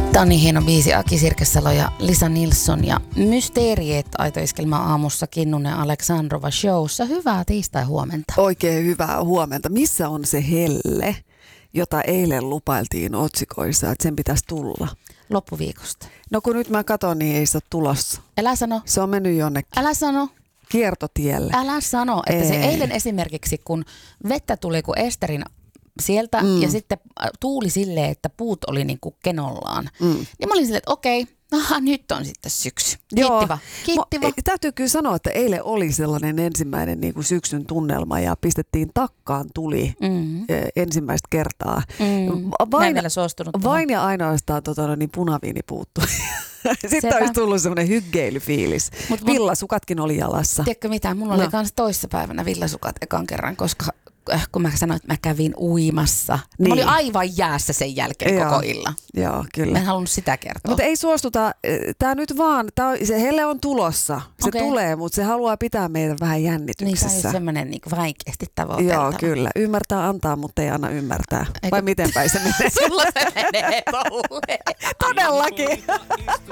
Tämä on niin hieno biisi, Aki Sirkesalo ja Lisa Nilsson ja Mysteeriet Aito-iskelmä aamussa Kinnunen Aleksandrova showssa. Hyvää tiistai-huomenta. Oikein hyvää huomenta. Missä on se helle, jota eilen lupailtiin otsikoissa, että sen pitäisi tulla? Loppuviikosta. No kun nyt mä katson, niin ei se ole tulossa. Älä sano. Se on mennyt jonnekin. Älä sano. Kiertotielle. Älä sano, että se eilen esimerkiksi, kun vettä tuli kuin Esterin sieltä ja sitten tuuli silleen, että puut oli niin kuin kenollaan. Niin mä olin silleen, että okei, nyt on sitten syksy. Kiitti vaan. Täytyy kyllä sanoa, että eilen oli sellainen ensimmäinen niin kuin syksyn tunnelma ja pistettiin takkaan tuli ensimmäistä kertaa. Vain ja ainoastaan niin punaviini puuttui. Sitten olisi tullut semmoinen hyggeilyfiilis. Villasukatkin oli jalassa. Tiedätkö mitä? Mulla oli kans toissapäivänä villasukat ekan kerran, koska kun mä sanoin, että mä kävin uimassa. Niin. Mä olin aivan jäässä sen jälkeen koko illan. Joo, kyllä. Mä en halunnut sitä kertoa. Mutta ei suostuta. Tää nyt vaan, se helle on tulossa. Se tulee, mutta se haluaa pitää meidän vähän jännityksessä. Niin se on semmoinen niin vaikeasti tavoiteltava. Joo, kyllä. Ymmärtää antaa, mutta ei anna ymmärtää. Vai miten päin se menee? Sulla se menee tolleen. Todellakin.